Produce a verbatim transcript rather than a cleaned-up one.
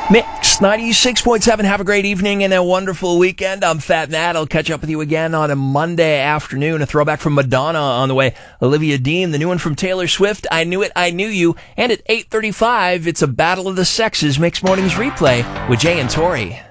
Mix ninety-six point seven. Have a great evening and a wonderful weekend. I'm Fat Nat. I'll catch up with you again on a Monday afternoon. A throwback from Madonna on the way. Olivia Dean, the new one from Taylor Swift. I Knew It, I Knew You. And at eight thirty-five, it's a Battle of the Sexes Mixed Mornings replay with Jay and Tori.